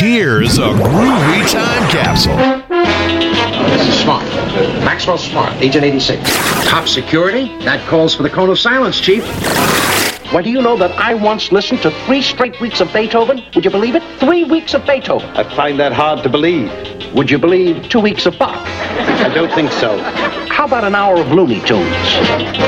Here's a groovy time capsule. This is Smart. Maxwell Smart, Agent 86. Top security? That calls for the cone of silence, Chief. Well, do you know that I once listened to 3 straight weeks of Beethoven? Would you believe it? 3 weeks of Beethoven. I find that hard to believe. Would you believe 2 weeks of Bach? I don't think so. How about an hour of Looney Tunes?